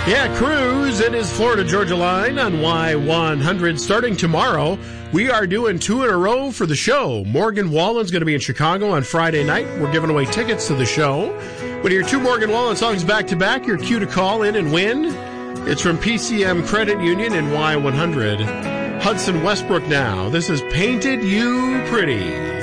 Yeah, Cruise. It is Florida Georgia Line on Y100. Starting tomorrow, we are doing 2 in a row for the show. Morgan Wallen's going to be in Chicago on Friday night. We're giving away tickets to the show. When you hear 2 Morgan Wallen songs back-to-back, your cue to call in and win. It's from PCM Credit Union in Y100. Hudson Westbrook now. This is Painted You Pretty.